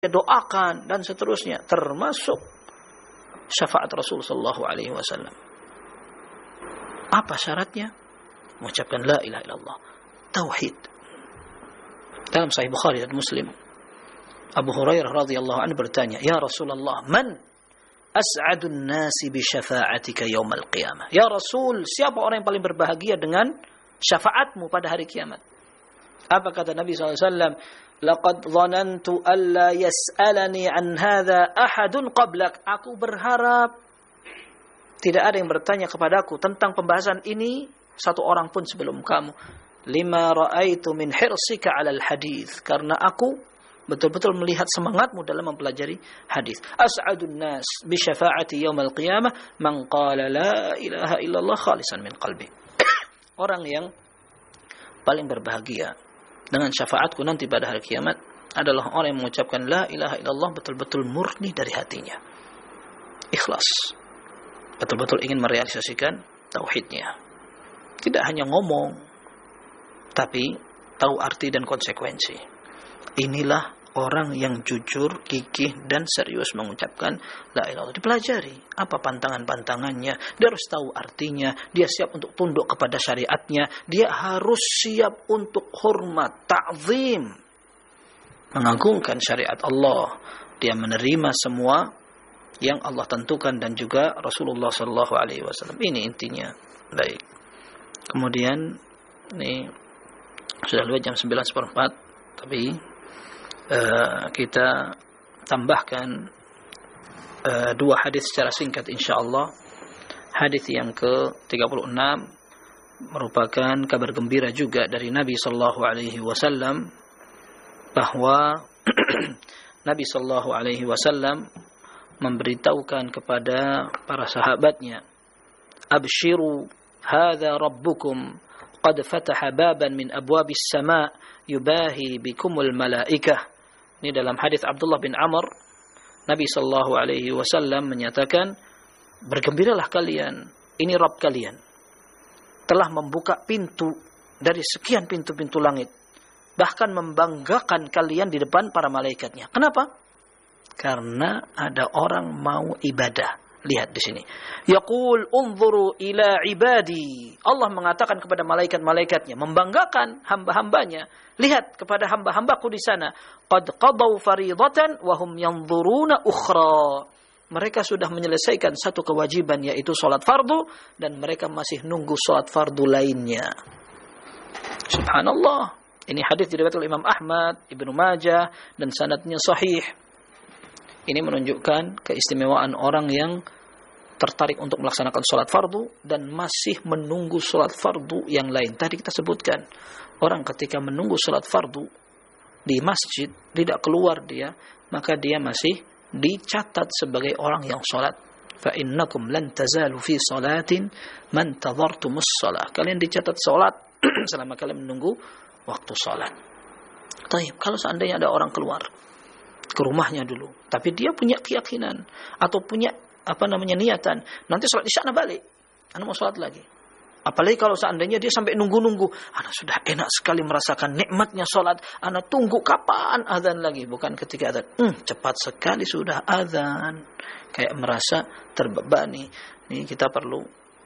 doakan dan seterusnya, termasuk syafaat Rasul sallallahu alaihi wasallam. Apa syaratnya? Mengucapkan la ilaha illallah, tauhid. Dalam Sahih Bukhari dan Muslim, Abu Hurairah radhiyallahu anhu bertanya, "Ya Rasulullah, man as'adun nasi bi syafa'atika yaumal qiyamah?" Ya Rasul, siapa orang yang paling berbahagia dengan syafaatmu pada hari kiamat? Apa kata Nabi SAW? "Laqad dhanantu alla yas'alani an hadha ahadun qablak." Aku berharap tidak ada yang bertanya kepadaku tentang pembahasan ini satu orang pun sebelum kamu. Lima ra'aitu min hirsika 'alal hadis, karena aku betul-betul melihat semangatmu dalam mempelajari hadis. As'adun nas bi syafa'ati yaumal qiyamah man qala la ilaha illallah khalisan min qalbi. Orang yang paling berbahagia dengan syafaatku nanti pada hari kiamat adalah orang yang mengucapkan la ilaha illallah betul-betul murni dari hatinya. Ikhlas. Betul-betul ingin merealisasikan tauhidnya. Tidak hanya ngomong, tapi tahu arti dan konsekuensi. Inilah orang yang jujur, gigih, dan serius mengucapkan la ilaha illallah. Dipelajari apa pantangan-pantangannya, dia harus tahu artinya, dia siap untuk tunduk kepada syariatnya, dia harus siap untuk hormat, ta'zim, mengagungkan syariat Allah. Dia menerima semua yang Allah tentukan dan juga Rasulullah sallallahu alaihi wasallam. Ini intinya. Baik. Kemudian ini sudah lewat jam 9:04, tapi kita tambahkan dua hadis secara singkat insyaallah. Hadis yang ke-36 merupakan kabar gembira juga dari Nabi sallallahu alaihi wasallam bahwa Nabi sallallahu alaihi wasallam memberitahukan kepada para sahabatnya, "Abshiru, hadza rabbukum qad fataha baban min abwabis sama' yubahi bikumul malaikah." Ini dalam hadis Abdullah bin Amr, Nabi sallallahu alaihi wasallam menyatakan, "Bergembiralah kalian, ini Rabb kalian telah membuka pintu dari sekian pintu-pintu langit, bahkan membanggakan kalian di depan para malaikatnya." Kenapa? Karena ada orang mau ibadah. Lihat di sini. Yaqul unzuru ila ibadi. Allah mengatakan kepada malaikat-malaikatnya, membanggakan hamba-hambanya. Lihat kepada hamba-hambaku di sana. Qad qadaw faridatan wa hum yanzuruna ukhra. Mereka sudah menyelesaikan satu kewajiban, yaitu salat fardu, dan mereka masih nunggu salat fardu lainnya. Subhanallah. Ini hadis diriwayatkan oleh Imam Ahmad, Ibnu Majah, dan sanadnya sahih. Ini menunjukkan keistimewaan orang yang tertarik untuk melaksanakan sholat fardu dan masih menunggu sholat fardu yang lain. Tadi kita sebutkan, orang ketika menunggu sholat fardu di masjid, tidak keluar dia, maka dia masih dicatat sebagai orang yang sholat. فَإِنَّكُمْ لَنْ تَزَالُوا فِي صَلَاةٍ مَنْ تَظَرْتُمُ الصَّلَاةِ. Kalian dicatat sholat selama kalian menunggu waktu sholat. Taib, kalau seandainya ada orang keluar ke rumahnya dulu, tapi dia punya keyakinan atau punya niatan, nanti sholat isya anak balik, anak mau sholat lagi. Apalagi kalau seandainya dia sampai nunggu-nunggu, anak sudah enak sekali merasakan nikmatnya sholat, anak tunggu kapan azan lagi, bukan ketika azan, cepat sekali sudah azan, kayak merasa terbebani. Ini kita perlu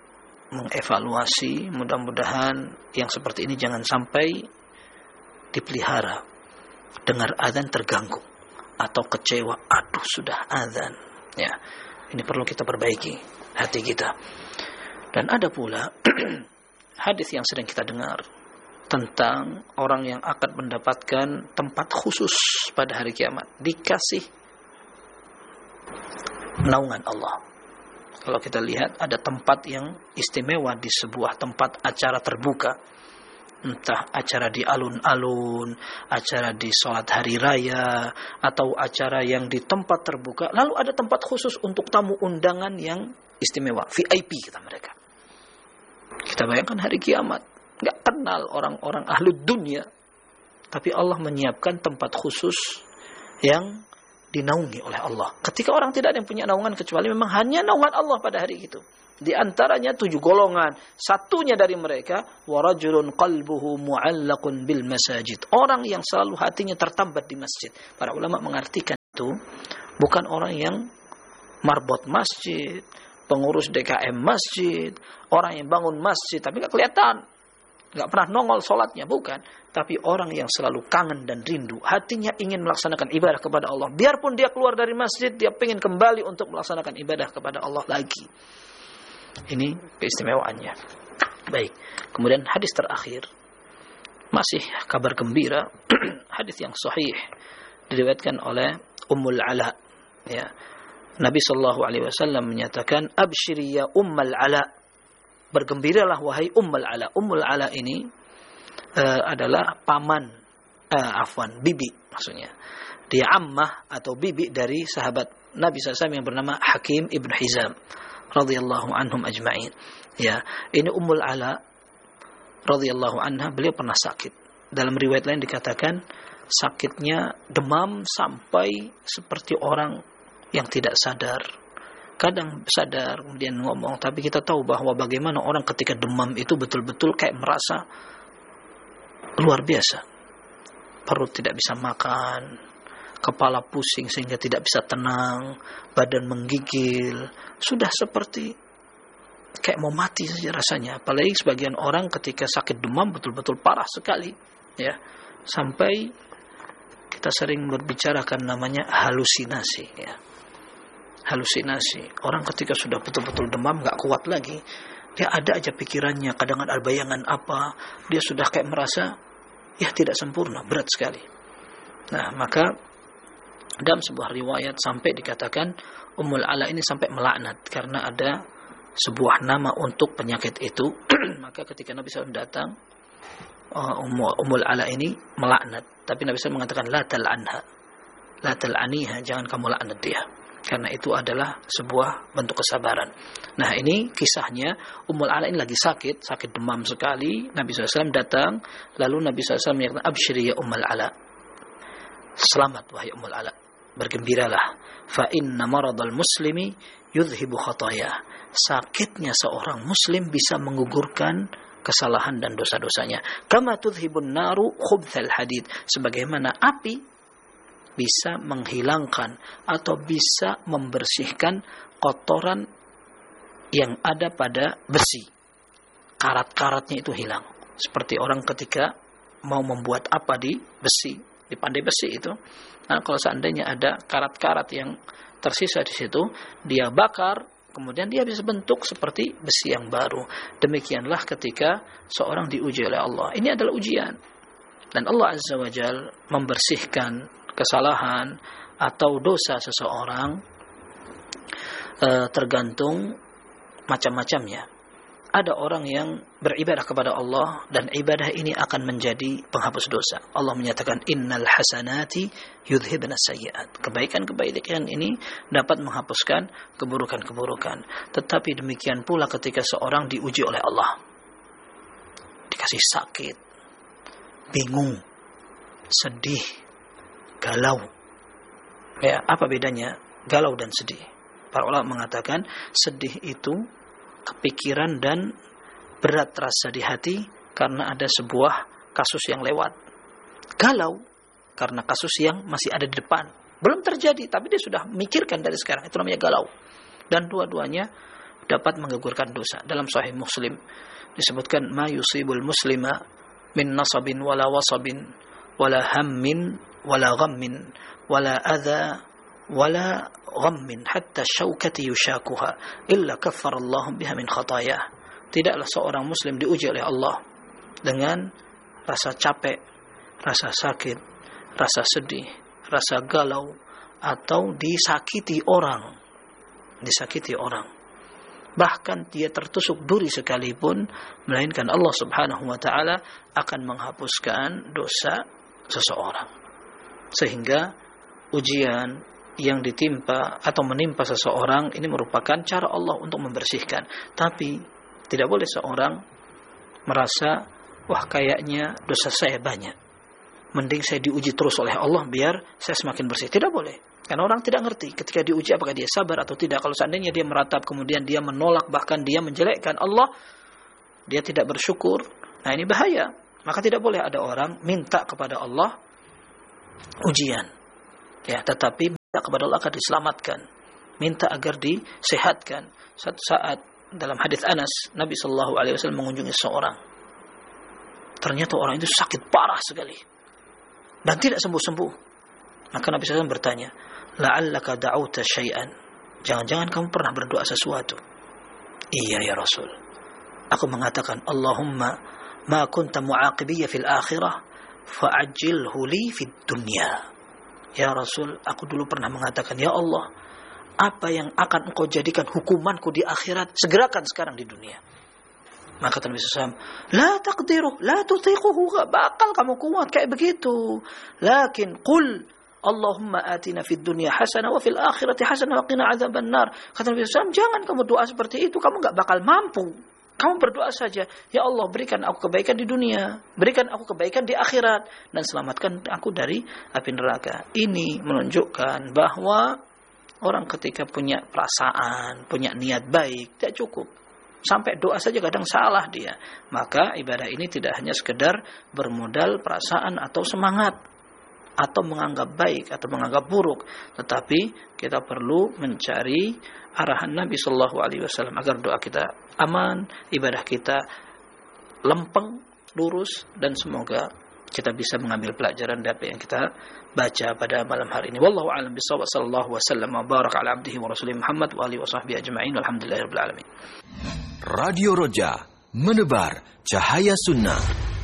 mengevaluasi, mudah-mudahan yang seperti ini jangan sampai dipelihara. Dengar azan terganggu atau kecewa, aduh sudah azan, ya. Ini perlu kita perbaiki hati kita. Dan ada pula hadis yang sering kita dengar tentang orang yang akan mendapatkan tempat khusus pada hari kiamat, dikasih naungan Allah. Kalau kita lihat ada tempat yang istimewa di sebuah tempat acara terbuka, entah acara di alun-alun, acara di sholat hari raya, atau acara yang di tempat terbuka. Lalu ada tempat khusus untuk tamu undangan yang istimewa, VIP kata mereka. Kita bayangkan hari kiamat, gak kenal orang-orang ahli dunia, tapi Allah menyiapkan tempat khusus yang dinaungi oleh Allah. Ketika orang tidak ada yang punya naungan kecuali memang hanya naungan Allah pada hari itu. Di antaranya 7 golongan. Satunya dari mereka, warajulun qalbuhu mu'allaqun bil masajid. Orang yang selalu hatinya tertambat di masjid. Para ulama mengartikan itu bukan orang yang marbot masjid, pengurus DKM masjid, orang yang bangun masjid tapi nggak kelihatan, nggak pernah nongol sholatnya, bukan. Tapi orang yang selalu kangen dan rindu, hatinya ingin melaksanakan ibadah kepada Allah. Biarpun dia keluar dari masjid, dia ingin kembali untuk melaksanakan ibadah kepada Allah lagi. Ini keistimewaannya. Baik, kemudian hadis terakhir, masih kabar gembira, hadis yang sahih, diriwayatkan oleh Ummul Ala. Ya. Nabi sallallahu alaihi wasallam menyatakan, "Absyiri ya Ummul Ala." Bergembiralah wahai Ummul Ala. Ummul Ala ini adalah paman, bibi maksudnya. Dia ammah atau bibi dari sahabat Nabi SAW yang bernama Hakim ibn Hizam radhiyallahu anhum ajma'in. Ya, ini Ummul Ala radhiyallahu anha, beliau pernah sakit. Dalam riwayat lain dikatakan sakitnya demam sampai seperti orang yang tidak sadar. Kadang sadar kemudian ngomong, tapi kita tahu bahwa bagaimana orang ketika demam itu betul-betul kayak merasa luar biasa. Perut tidak bisa makan, kepala pusing sehingga tidak bisa tenang, badan menggigil, sudah seperti kayak mau mati saja rasanya. Apalagi sebagian orang ketika sakit demam betul-betul parah sekali, ya, sampai kita sering berbicarakan namanya halusinasi, ya. Halusinasi. Orang ketika sudah betul-betul demam nggak kuat lagi, dia ada aja pikirannya, kadang ada bayangan apa, dia sudah kayak merasa ya tidak sempurna, berat sekali. Nah, maka dalam sebuah riwayat sampai dikatakan Ummul Ala ini sampai melaknat karena ada sebuah nama untuk penyakit itu. Maka ketika Nabi SAW datang, Ummul Ala ini melaknat, tapi Nabi SAW mengatakan la tal'anha, la tal'aniha, jangan kamu laknat dia, karena itu adalah sebuah bentuk kesabaran. Nah, ini kisahnya. Ummul Ala ini lagi sakit demam sekali. Nabi SAW datang, lalu Nabi SAW menyatakan, "Absyiri ya Ummul Ala." Selamat wahai Ummul Ala, bergembiralah. Fa inna maradal muslimi yudhibu khataya. Sakitnya seorang muslim bisa menggugurkan kesalahan dan dosa-dosanya. Kama tudhibun naru khubthal hadid. Sebagaimana api bisa menghilangkan atau bisa membersihkan kotoran yang ada pada besi. Karat-karatnya itu hilang. Seperti orang ketika mau membuat apa di besi, di pandai besi itu. Nah, kalau seandainya ada karat-karat yang tersisa di situ, dia bakar, kemudian dia bisa bentuk seperti besi yang baru. Demikianlah ketika seorang diuji oleh Allah. Ini adalah ujian. Dan Allah Azza wa Jalla membersihkan kesalahan atau dosa seseorang tergantung macam-macamnya. Ada orang yang beribadah kepada Allah dan ibadah ini akan menjadi penghapus dosa. Allah menyatakan innal hasanati yudhibna sayyi'at. Kebaikan-kebaikan ini dapat menghapuskan keburukan-keburukan. Tetapi demikian pula ketika seorang diuji oleh Allah. Dikasih sakit, bingung, sedih, galau. Ya, apa bedanya galau dan sedih? Para ulama mengatakan sedih itu kepikiran dan berat rasa di hati karena ada sebuah kasus yang lewat. Galau karena kasus yang masih ada di depan. Belum terjadi, tapi dia sudah mikirkan dari sekarang. Itu namanya galau. Dan dua-duanya dapat menggugurkan dosa. Dalam Sahih Muslim disebutkan, ma yusibul muslima min nasabin wala wasabin wala hammin wala ghammin wala adha wala ghammin hatta syaukati yushakuha illa kaffarallahu biha min khatayah. Tidaklah seorang muslim diuji oleh Allah dengan rasa capek, rasa sakit, rasa sedih, rasa galau, atau disakiti orang. Bahkan dia tertusuk duri sekalipun, melainkan Allah Subhanahu wa taala akan menghapuskan dosa seseorang. Sehingga ujian yang ditimpa atau menimpa seseorang ini merupakan cara Allah untuk membersihkan. Tapi tidak boleh seorang merasa, wah kayaknya dosa saya banyak, mending saya diuji terus oleh Allah biar saya semakin bersih. Tidak boleh. Karena orang tidak ngerti ketika diuji apakah dia sabar atau tidak. Kalau seandainya dia meratap kemudian dia menolak, bahkan dia menjelekkan Allah, dia tidak bersyukur, nah ini bahaya. Maka tidak boleh ada orang minta kepada Allah ujian, ya, tetapi kepada Allah akan diselamatkan, minta agar disehatkan. Satu saat dalam hadis Anas, Nabi sallallahu alaihi wasallam mengunjungi seorang. Ternyata orang itu sakit parah sekali dan tidak sembuh-sembuh. Maka Nabi SAW bertanya, la'allaka da'uta syai'an, jangan-jangan kamu pernah berdoa sesuatu? Iya ya Rasul, aku mengatakan, Allahumma ma kunta mu'aqibiyya fil akhirah fa'ajilhu li fid dunya. Ya Rasul, aku dulu pernah mengatakan, ya Allah, apa yang akan engkau jadikan hukumanku di akhirat, segerakan sekarang di dunia. Maka Nabi SAW, la taqdiru, la tutiquhu, gak bakal kamu kuat kayak begitu. Lakin qul Allahumma atina fid dunya hasanah wa fil akhirati hasanah wa qina adzaban nar. Kata Nabi SAW, jangan kamu doa seperti itu, kamu gak bakal mampu. Kamu berdoa saja, ya Allah, berikan aku kebaikan di dunia, berikan aku kebaikan di akhirat, dan selamatkan aku dari api neraka. Ini menunjukkan bahwa orang ketika punya perasaan, punya niat baik, tidak cukup. Sampai doa saja kadang salah dia. Maka ibadah ini tidak hanya sekedar bermodal perasaan atau semangat, atau menganggap baik atau menganggap buruk, tetapi kita perlu mencari arahan Nabi sallallahu alaihi wasallam agar doa kita aman, ibadah kita lempeng, lurus, dan semoga kita bisa mengambil pelajaran dari apa yang kita baca pada malam hari ini. Wallahu a'lam bishawab. Sallallahu wasallam wa baraka ala abdihi wa rasulih Muhammad wa alihi wa sahbihi ajma'in. Walhamdulillahirabbil alamin. Radio Roja, menebar cahaya sunnah.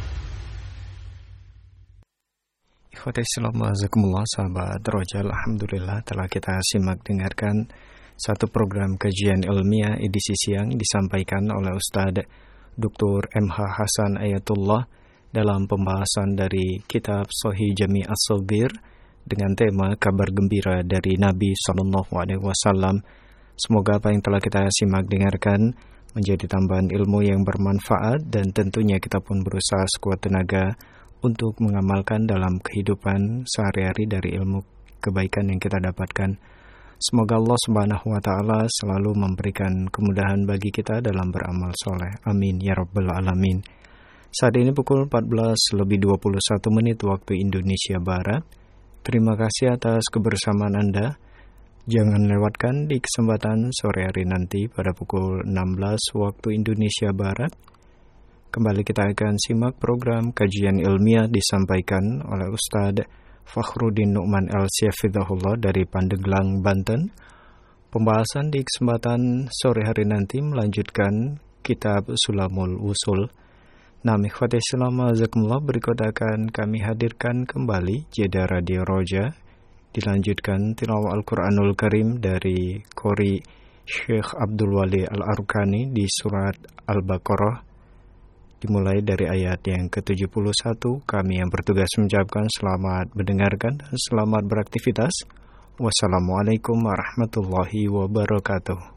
Ikhwati Islam, jazakumullah, sahabat Roja, alhamdulillah telah kita simak dengarkan satu program kajian ilmiah edisi siang disampaikan oleh Ustaz Dr. MH Hasan Ayatullah dalam pembahasan dari kitab Sahih Jami' As-Shaghir dengan tema kabar gembira dari Nabi SAW. Semoga apa yang telah kita simak dengarkan menjadi tambahan ilmu yang bermanfaat, dan tentunya kita pun berusaha sekuat tenaga untuk mengamalkan dalam kehidupan sehari-hari dari ilmu kebaikan yang kita dapatkan. Semoga Allah Subhanahu wa taala selalu memberikan kemudahan bagi kita dalam beramal soleh. Amin ya rabbal alamin. Saat ini pukul 14:21 waktu Indonesia Barat. Terima kasih atas kebersamaan Anda. Jangan lewatkan di kesempatan sore hari nanti pada pukul 16 waktu Indonesia Barat. Kembali kita akan simak program kajian ilmiah disampaikan oleh Ustaz Fakhruddin Nu'man Al-Syafidahullah dari Pandeglang, Banten. Pembahasan di kesempatan sore hari nanti melanjutkan kitab Sulamul Usul. Nah, ikhwati Islam, jazakumullah, berikut akan kami hadirkan kembali jeda Radio Roja. Dilanjutkan tilawah Al-Quranul Karim dari Qori Syekh Abdul Wali Al-Arkani di surat Al-Baqarah, dimulai dari ayat yang ke-71. Kami yang bertugas mengucapkan selamat mendengarkan dan selamat beraktivitas. Wassalamualaikum warahmatullahi wabarakatuh.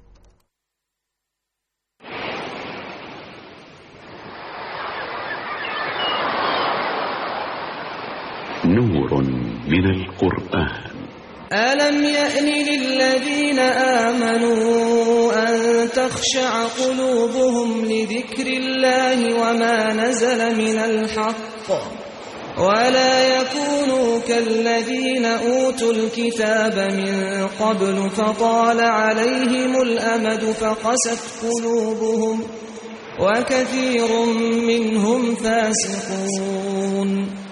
نور من القرآن. ألم يأن للذين آمنوا أن تخشع قلوبهم لذكر الله وما نزل من الحق ولا يكونوا كالذين أوتوا الكتاب من قبل فطال عليهم الأمد فقست قلوبهم وكثير منهم فاسقون.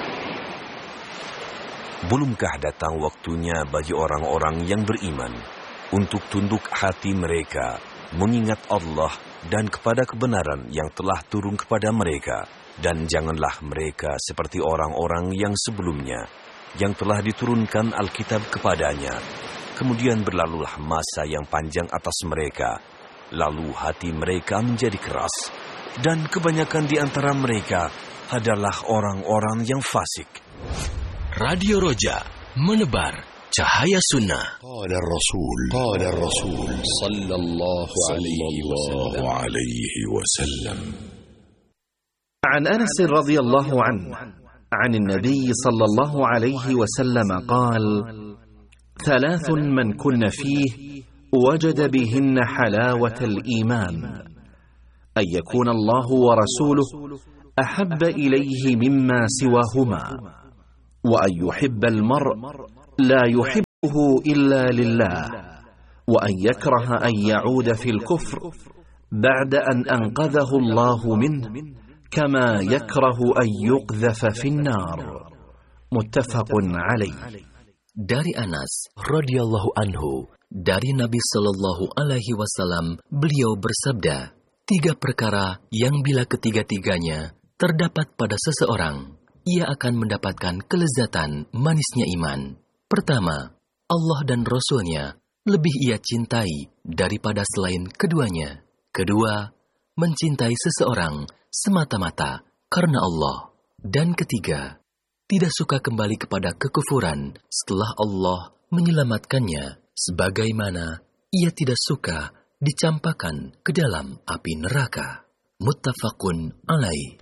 Belumkah datang waktunya bagi orang-orang yang beriman untuk tunduk hati mereka, mengingat Allah dan kepada kebenaran yang telah turun kepada mereka, dan janganlah mereka seperti orang-orang yang sebelumnya, yang telah diturunkan Alkitab kepadanya. Kemudian berlalulah masa yang panjang atas mereka, lalu hati mereka menjadi keras, dan kebanyakan di antara mereka adalah orang-orang yang fasik. Radio Roja, menebar cahaya sunnah. قال الرسول صلى الله عليه وسلم عن أنس رضي الله عنه عن النبي صلى الله عليه وسلم قال: ثلاث من كن فيه وجد بهن حلاوة الإيمان: أن يكون الله ورسوله أحب إليه مما سواهما، وأن يحب المرء لا يحب إلا لله وأن يكره أن يعود في الكفر بعد أن أنقذه الله منه كما يكره أن يقذف في النار. متفق عليه. Dari Anas radhiyallahu anhu, dari Nabi Shallallahu Alaihi Wasallam, beliau bersabda, 3 perkara yang bila ketiga-tiganya terdapat pada seseorang, ia akan mendapatkan kelezatan manisnya iman. Pertama, Allah dan Rasul-Nya lebih ia cintai daripada selain keduanya. Kedua, mencintai seseorang semata-mata karena Allah. Dan ketiga, tidak suka kembali kepada kekufuran setelah Allah menyelamatkannya, sebagaimana ia tidak suka dicampakkan ke dalam api neraka. Muttafaqun alaih.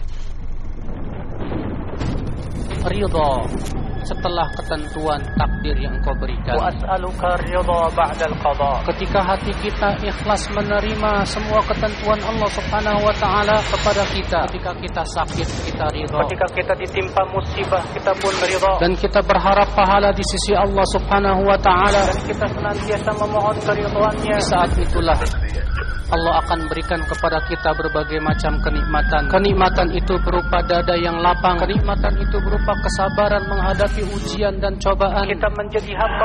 Ridha setelah ketentuan takdir yang Engkau berikan. Wa as'aluka ridha ba'dal qada. Ketika hati kita ikhlas menerima semua ketentuan Allah Subhanahu wa taala kepada kita. Ketika kita sakit, kita ridha. Ketika kita ditimpa musibah, kita pun ridha. Dan kita berharap pahala di sisi Allah Subhanahu wa taala, dan kita senantiasa memohon keridhaannya. Di saat itulah Allah akan berikan kepada kita berbagai macam kenikmatan. Kenikmatan itu berupa dada yang lapang. Kenikmatan itu berupa kesabaran menghadapi ujian dan cobaan. Kita menjadi hamba